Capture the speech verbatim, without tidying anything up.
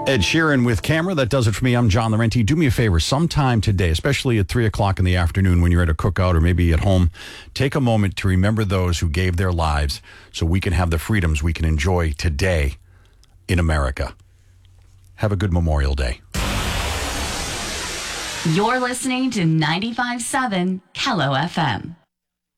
Ed Sheeran with Camera. That does it for me. I'm John Laurenti. Do me a favor, sometime today, especially at three o'clock in the afternoon when you're at a cookout or maybe at home, take a moment to remember those who gave their lives so we can have the freedoms we can enjoy today in America. Have a good Memorial Day. You're listening to ninety-five point seven Kello F M.